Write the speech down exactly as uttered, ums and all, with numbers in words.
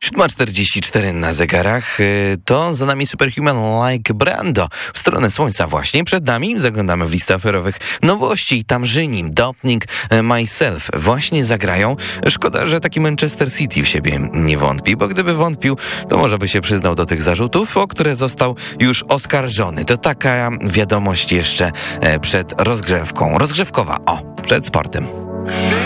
siódma czterdzieści cztery na zegarach. To za nami Superhuman Like Brando. W stronę słońca właśnie przed nami zaglądamy w listę aferowych nowości. Tamżyni, Doping, Myself właśnie zagrają. Szkoda, że taki Manchester City w siebie nie wątpi, bo gdyby wątpił, to może by się przyznał do tych zarzutów, o które został już oskarżony. To taka wiadomość jeszcze przed rozgrzewką. Rozgrzewkowa, o, przed sportem.